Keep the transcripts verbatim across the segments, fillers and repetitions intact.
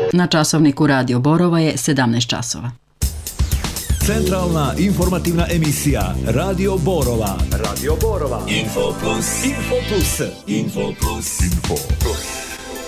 Na časovniku Radio Borova je sedamnaest časova. Centralna informativna emisija Radio Borova. Radio Borova. Info Plus. Info Plus. Info Plus. Info Plus.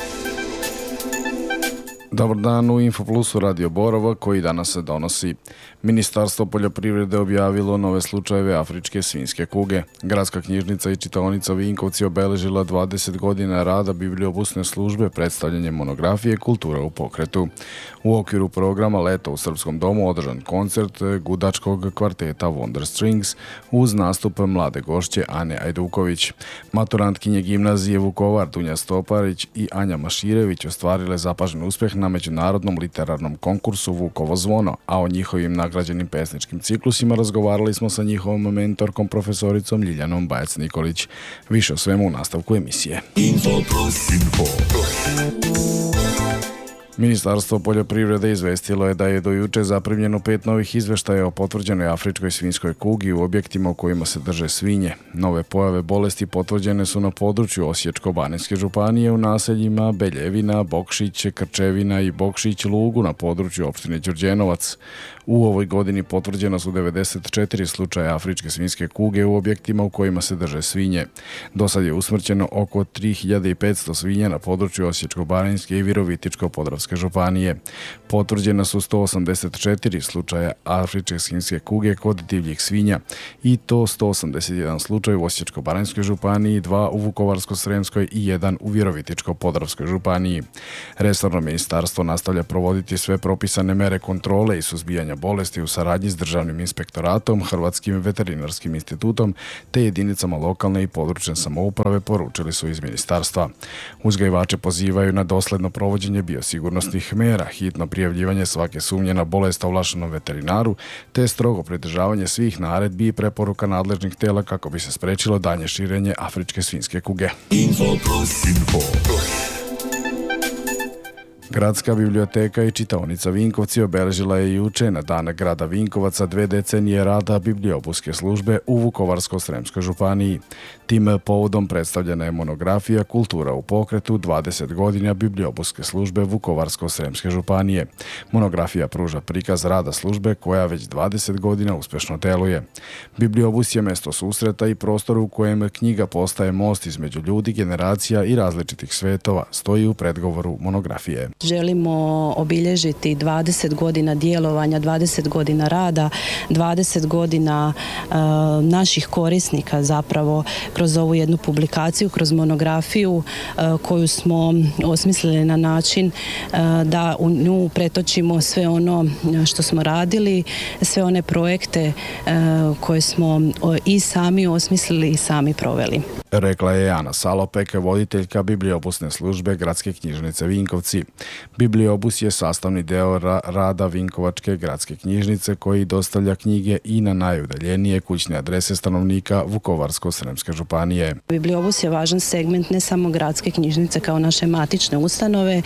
Dobar dan u Info Plusu Radio Borova koji danas se donosi. Ministarstvo poljoprivrede objavilo nove slučajeve afričke svinjske kuge. Gradska knjižnica i čitaonica Vinkovci obeležila dvadeset godina rada bibliobusne službe predstavljanje monografije Kultura u pokretu. U okviru programa Leto u Srpskom domu održan koncert gudačkog kvarteta Wonder Strings uz nastup mlade gošće Ane Ajduković. Maturantkinje gimnazije Vukovar Dunja Stoparić i Anja Maširević ostvarile zapažen uspeh na međunarodnom literarnom konkursu Vukovo zvono, a o njihovim nagrađenim pesničkim ciklusima razgovarali smo sa njihovom mentorkom profesoricom Ljiljanom Bajac-Nikolić. Više o svemu u nastavku emisije. Info Plus. Info Plus. Ministarstvo poljoprivrede izvestilo je da je do juče zaprimljeno pet novih izveštaja o potvrđenoj afričkoj svinjskoj kugi u objektima u kojima se drže svinje. Nove pojave bolesti potvrđene su na području Osječko-baranjske županije u naseljima Beljevina, Bokšić, Krčevina i Bokšić Lugu na području opštine Đurđenovac. U ovoj godini potvrđena su devedeset četiri slučaja afričke svinjske kuge u objektima u kojima se drže svinje. Do sad je usmrćeno oko tri hiljade petsto svinja na području Osječko-baranjske i Virovitičko-podravske županije. Potvrđena su sto osamdeset četiri slučaja afričke svinjske kuge kod divljih svinja i to sto osamdeset jedan slučaj u Osječko-baranjskoj županiji, dva u Vukovarsko-sremskoj i jedan u Virovitičko-podravskoj županiji. Resorno ministarstvo nastavlja provoditi sve propisane mere kontrole i suzbijanja bolesti u saradnji s Državnim inspektoratom, Hrvatskim veterinarskim institutom te jedinicama lokalne i područne samouprave, poručili su iz ministarstva. Uzgajivače pozivaju na dosledno provođenje biosigurnosnih mera, hitno prijavljivanje svake sumnje na bolest ovlaštenom veterinaru te strogo pridržavanje svih naredbi i preporuka nadležnih tela kako bi se sprečilo dalje širenje afričke svinjske kuge. Info Plus. Info Plus. Gradska biblioteka i čitaonica Vinkovci obeležila je juče na dan grada Vinkovaca dve decenije rada bibliobuske službe u Vukovarsko-sremskoj županiji. Tim povodom predstavljena je monografija Kultura u pokretu dvadeset godina bibliobuske službe Vukovarsko-sremske županije. Monografija pruža prikaz rada službe koja već dvadeset godina uspešno deluje. Bibliobus je mesto susreta i prostor u kojem knjiga postaje most između ljudi, generacija i različitih svetova, stoji u predgovoru monografije. Želimo obilježiti dvadeset godina djelovanja, dvadeset godina rada, dvadeset godina uh, naših korisnika zapravo kroz ovu jednu publikaciju, kroz monografiju uh, koju smo osmislili na način uh, da u nju pretočimo sve ono što smo radili, sve one projekte uh, koje smo i sami osmislili i sami proveli. Rekla je Ana Salopek, voditeljka bibliobusne službe Gradske knjižnice Vinkovci. Bibliobus je sastavni deo ra- rada Vinkovačke gradske knjižnice koji dostavlja knjige i na najudaljenije kućne adrese stanovnika Vukovarsko-sremske županije. Bibliobus je važan segment ne samo Gradske knjižnice kao naše matične ustanove,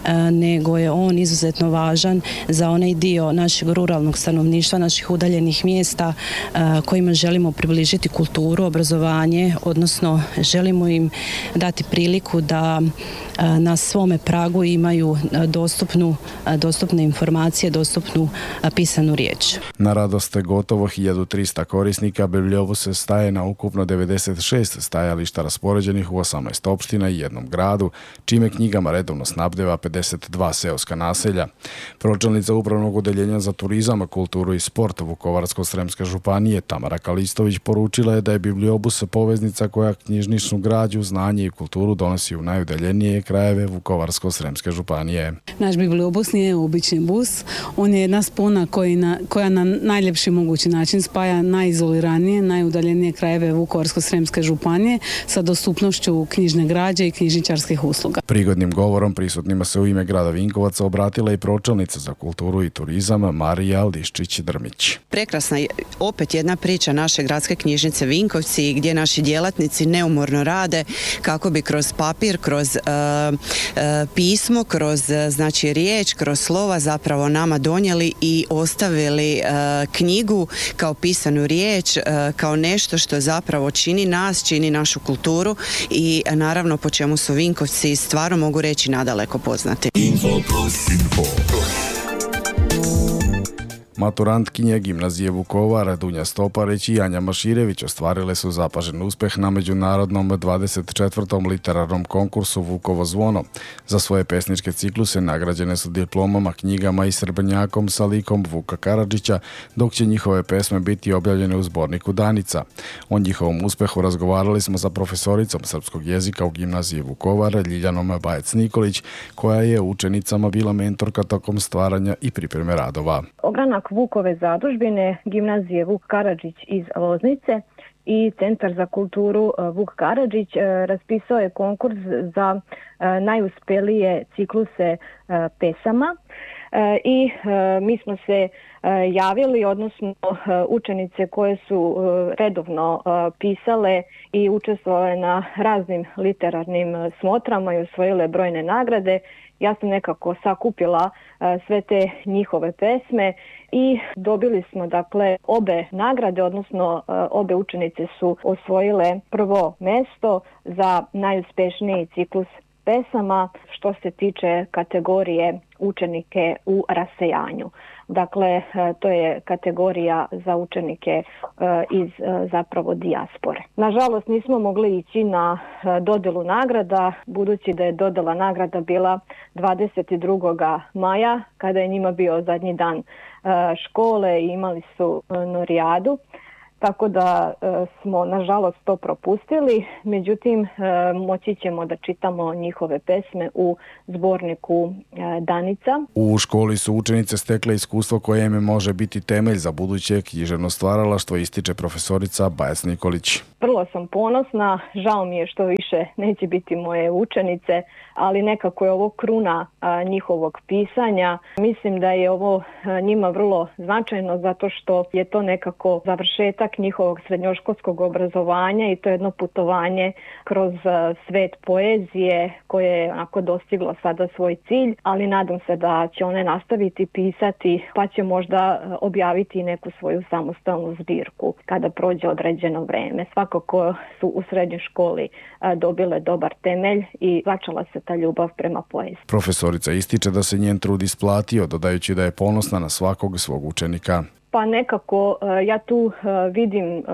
nego je on izuzetno važan za onaj dio našeg ruralnog stanovništva, naših udaljenih mjesta kojima želimo približiti kulturu, obrazovanje, odnosno želimo im dati priliku da na svome pragu imaju dostupnu, dostupne informacije, dostupnu pisanu riječ. Na radost gotovo hiljadu trista korisnika bibliobus se staje na ukupno devedeset šest stajališta raspoređenih u osamnaest opština i jednom gradu, čime knjigama redovno snabdeva pedeset dva seoska naselja. Pročelnica Upravnog odeljenja za turizam, kulturu i sport Vukovarsko-sremske županije Tamara Kalistović poručila je da je bibliobus poveznica koja knjižničnu građu, znanje i kulturu donosi u najudaljenije krajeve Vukovarsko-sremske županije. Naš bibliobus nije obični bus, on je jedna spona koji na, koja na najljepši mogući način spaja najizoliranije, najudaljenije krajeve Vukovarsko-sremske županije sa dostupnošću knjižne građe i knjižničarskih usluga. Prigodnim govorom prisutnima se u ime grada Vinkovaca obratila i pročelnica za kulturu i turizam Marija Liščić-Drmić. Prekrasna je opet jedna priča naše gradske knjižnice Vinkovci gdje naši djelatnici neumorno rade kako bi kroz papir, kroz uh, pismo, kroz znači riječ, kroz slova zapravo nama donijeli i ostavili knjigu kao pisanu riječ, kao nešto što zapravo čini nas, čini našu kulturu i naravno po čemu su Vinkovci stvarno mogu reći nadaleko poznati. Info Plus. Info Plus. Maturantkinje gimnazije Vukovar, Dunja Stoparić i Anja Maširević ostvarile su zapažen uspeh na međunarodnom dvadeset četvrtom literarnom konkursu Vukovo zvono. Za svoje pesničke cikluse nagrađene su diplomama, knjigama i srbenjakom sa likom Vuka Karadžića, dok će njihove pesme biti objavljene u zborniku Danica. O njihovom uspehu razgovarali smo sa profesoricom srpskog jezika u gimnaziji Vukovar, Ljiljanom Bajec-Nikolić, koja je učenicama bila mentorka tokom stvaranja i pripreme radova. Ogranak Vukove zadužbine, gimnazije Vuk Karadžić iz Loznice i Centar za kulturu Vuk Karadžić raspisao je konkurs za najuspelije cikluse pesama i mi smo se javili, odnosno učenice koje su redovno pisale i učestvovale na raznim literarnim smotrama i osvojile brojne nagrade. Ja sam nekako sakupila sve te njihove pesme i dobili smo dakle obe nagrade, odnosno obe učenice su osvojile prvo mesto za najuspešniji ciklus pesama što se tiče kategorije učenike u rasejanju. Dakle, to je kategorija za učenike iz zapravo dijaspore. Nažalost, nismo mogli ići na dodelu nagrada, budući da je dodela nagrada bila dvadeset drugog maja, kada je njima bio zadnji dan škole i imali su norijadu. Tako da e, smo nažalost to propustili, međutim e, moći ćemo da čitamo njihove pesme u zborniku e, Danica. U školi su učenice stekle iskustvo koje im može biti temelj za buduće književno stvaralaštvo, ističe profesorica Bajec-Nikolić. Vrlo sam ponosna, žao mi je što više neće biti moje učenice, ali nekako je ovo kruna a, njihovog pisanja. Mislim da je ovo a, njima vrlo značajno zato što je to nekako završetak njihovog srednjoškolskog obrazovanja i to je jedno putovanje kroz a, svet poezije koje je onako dostiglo sada svoj cilj, ali nadam se da će one nastaviti pisati pa će možda objaviti neku svoju samostalnu zbirku kada prođe određeno vreme. Svakako su u srednjoj školi a, dobile dobar temelj i začala se ta ljubav prema poeziji. Profesorica ističe da se njen trud isplatio, dodajući da je ponosna na svakog svog učenika. Pa nekako ja tu vidim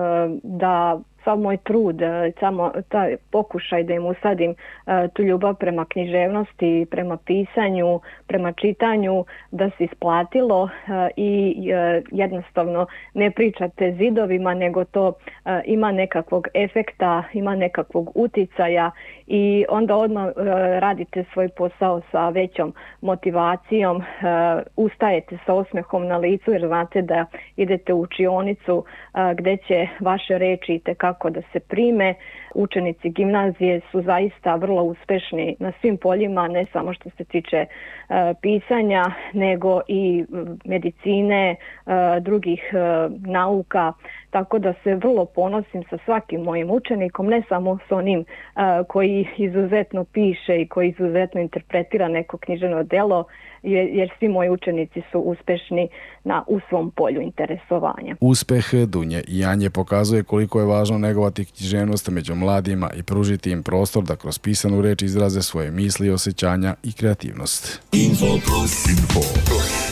da sav moj trud, samo taj pokušaj da im usadim tu ljubav prema književnosti, prema pisanju, prema čitanju, da se isplatilo i jednostavno ne pričate zidovima, nego to ima nekakvog efekta, ima nekakvog uticaja i onda odmah radite svoj posao sa većom motivacijom, ustajete sa osmehom na licu jer znate da idete u učionicu gdje će vaše reči itekako kako da se prime. Učenici gimnazije su zaista vrlo uspešni na svim poljima, ne samo što se tiče e, pisanja, nego i medicine, e, drugih e, nauka, tako da se vrlo ponosim sa svakim mojim učenikom, ne samo s onim e, koji izuzetno piše i koji izuzetno interpretira neko književno delo, jer, jer svi moji učenici su uspešni na, u svom polju interesovanja. Uspeh Dunje i Anje pokazuje koliko je važno negovati književnost među mladima i pružiti im prostor da kroz pisanu reč izraze svoje misli, osjećanja i kreativnost. Info Plus. Info Plus.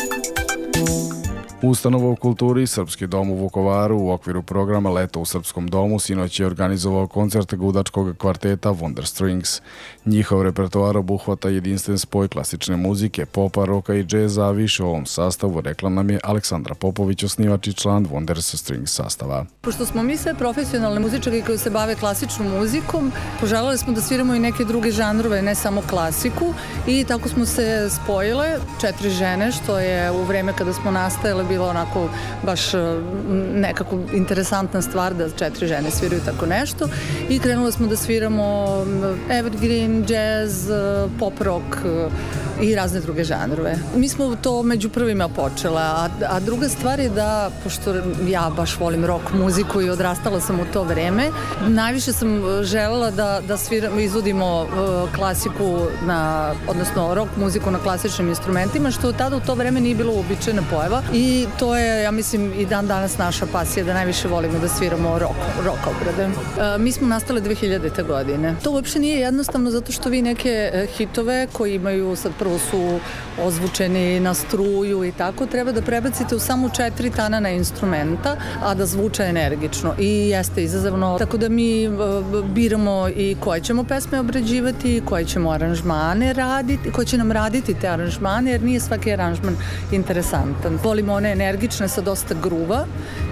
Ustanova u kulturi Srpski dom u Vukovaru u okviru programa Leto u Srpskom domu sinoć je organizovao koncert gudačkog kvarteta Wonder Strings. Njihov repertoar obuhvata jedinstven spoj klasične muzike, popa, roka i džeza, a više o ovom sastavu rekla nam je Aleksandra Popović, osnivač i član Wonder Strings sastava. Pošto smo mi sve profesionalne muzičari koji se bave klasičnom muzikom, poželjeli smo da sviramo i neke druge žanrove, ne samo klasiku, i tako smo se spojile, četiri žene, što je u vreme kada smo nastajale bilo onako baš nekako interesantna stvar da četiri žene sviraju tako nešto, i krenule smo da sviramo evergreen, jazz, pop rock, i razne druge žanrove. Mi smo to među prvima počela, a, a druga stvar je da, pošto ja baš volim rock muziku i odrastala sam u to vreme, najviše sam želela da, da sviram, izvodimo uh, klasiku, na, odnosno rock muziku na klasičnim instrumentima, što tada u to vreme nije bilo uobičajena pojava i to je, ja mislim, i dan danas naša pasija da najviše volimo da sviramo rock, rock obrade. Uh, mi smo nastale dve hiljadite godine. To uopšte nije jednostavno zato što vi neke uh, hitove koji imaju, sad prvo su ozvučeni na struju i tako, treba da prebacite u samo četiri tanana instrumenta, a da zvuče energično i jeste izazovno. Tako da mi uh, biramo i koje ćemo pesme obrađivati, koje ćemo aranžmane raditi, koje će nam raditi te aranžmane, jer nije svaki aranžman interesantan. Volimo one energične sa dosta gruva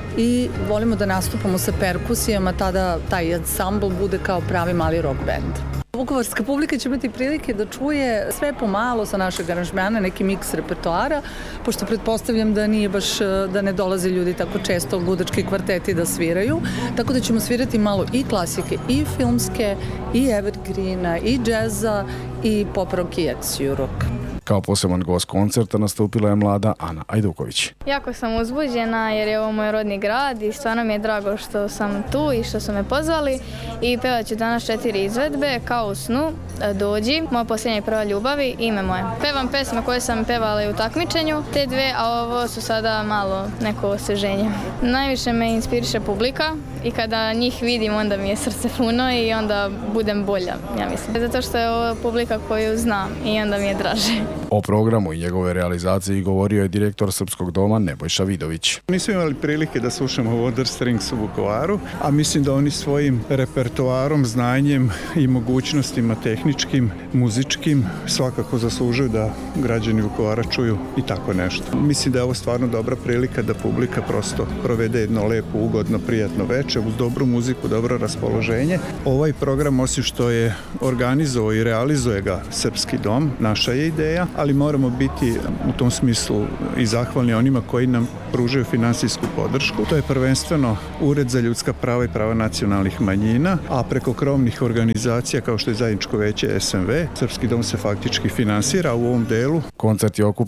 i volimo da nastupamo sa perkusijama, tada taj ansambl bude kao pravi mali rock band. Vukovarska publika će imati prilike da čuje sve pomalo sa našeg aranžmana, neki miks repertoara, pošto pretpostavljam da nije baš, da ne dolaze ljudi tako često ludački kvarteti da sviraju, tako da ćemo svirati malo i klasike, i filmske, i evergreena, i džeza, i pop rock i edsiju rock. Kao poseban gost koncerta nastupila je mlada Ana Ajduković. Jako sam uzbuđena jer je ovo moj rodni grad i stvarno mi je drago što sam tu i što su me pozvali i pevat ću danas četiri izvedbe kao u snu, Dođi, Moja posljednja i prva ljubavi i Ime moje. Pevam pesme koje sam pevala i u takmičenju, te dve, a ovo su sada malo neko osveženje. Najviše me inspiriše publika i kada njih vidim onda mi je srce puno i onda budem bolja, ja mislim. Zato što je ovo publika koju znam i onda mi je draže. O programu i njegove realizaciji govorio je direktor Srpskog doma Nebojša Vidović. Nismo imali prilike da slušamo Water Strings u Vukovaru, a mislim da oni svojim repertoarom, znanjem i mogućnostima tehničkim, muzičkim svakako zaslužuju da građani Vukovara čuju i tako nešto. Mislim da je ovo stvarno dobra prilika da publika prosto provede jedno lepo, ugodno, prijatno veče uz dobru muziku, dobro raspoloženje. Ovaj program, osim što je organizovao i realizuje ga Srpski dom, naša je ideja, ali moramo biti u tom smislu i zahvalni onima koji nam pružaju finansijsku podršku. To je prvenstveno Ured za ljudska prava i prava nacionalnih manjina, a preko krovnih organizacija kao što je Zajedničko veće S M V, Srpski dom se faktički finansira u ovom delu. Koncert je okup